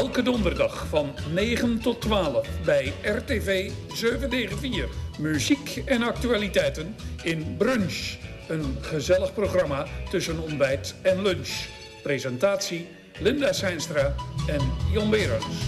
Elke donderdag van 9 tot 12 bij RTV 794. Muziek en actualiteiten in Brunch. Een gezellig programma tussen ontbijt en lunch. Presentatie Linda Seinstra en Jan Berends.